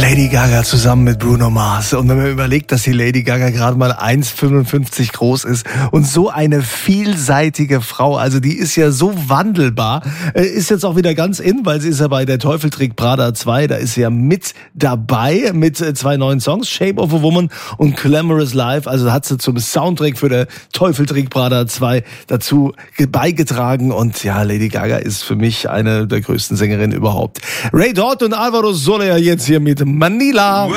Lady Gaga zusammen mit Bruno Mars. Und wenn man überlegt, dass die Lady Gaga gerade mal 1,55 groß ist und so eine vielseitige Frau, also die ist ja so wandelbar, ist jetzt auch wieder ganz in, weil sie ist ja bei Der Teufel trägt Prada 2, da ist sie ja mit dabei mit 2 neuen Songs, Shape of a Woman und Glamorous Life. Also hat sie zum Soundtrack für Der Teufel trägt Prada 2 dazu beigetragen. Und ja, Lady Gaga ist für mich eine der größten Sängerinnen überhaupt. Ray Dott und Alvaro Soler jetzt hier mit Manila.